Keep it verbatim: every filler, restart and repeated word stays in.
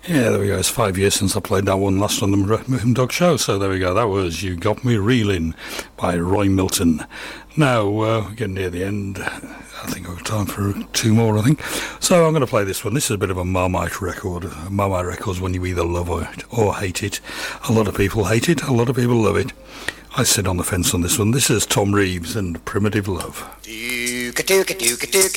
Yeah, there we go. It's five years since I played that one last on the Moondog Show. So there we go. That was You Got Me Reeling by Roy Milton. Now, uh, we're getting near the end. I think I've got time for two more, I think. So I'm going to play this one. This is a bit of a Marmite record. Marmite Records, when you either love it or hate it. A lot of people hate it. A lot of people love it. I sit on the fence on this one. This is Tom Reeves and Primitive Love. Dooka dooka dooka dooka